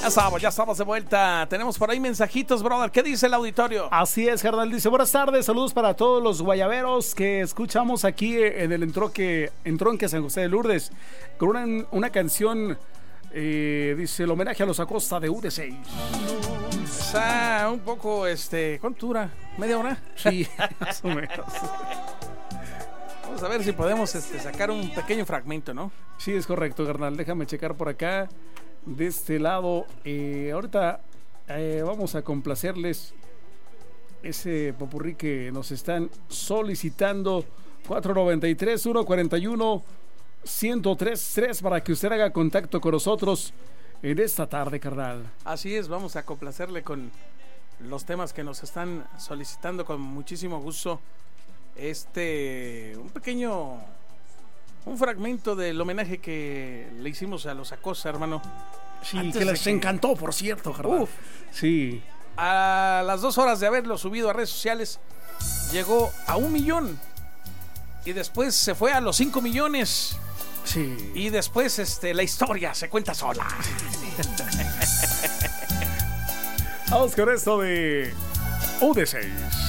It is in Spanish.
Ya estamos de vuelta. Tenemos por ahí mensajitos, brother. ¿Qué dice el auditorio? Así es, carnal. Dice, buenas tardes, saludos para todos los guayaberos que escuchamos aquí en el entronque San José de Lourdes, con una canción, dice, el homenaje a los Acosta de UD6. Un poco, ¿cuánto dura? ¿Media hora? Sí, más o menos. Vamos a ver si podemos sacar un pequeño fragmento, ¿no? Sí, es correcto, carnal. Déjame checar por acá. De este lado, ahorita vamos a complacerles ese popurrí que nos están solicitando. 493-141-1033 para que usted haga contacto con nosotros en esta tarde, carnal. Así es, vamos a complacerle con los temas que nos están solicitando con muchísimo gusto. Un fragmento del homenaje que le hicimos a los Acosta, hermano. Sí, antes que les encantó, por cierto, carnal. Sí. A las 2 horas de haberlo subido a redes sociales, llegó a 1 millón. Y después se fue a los 5 millones. Sí. Y después la historia se cuenta sola. Vamos con esto de UD6.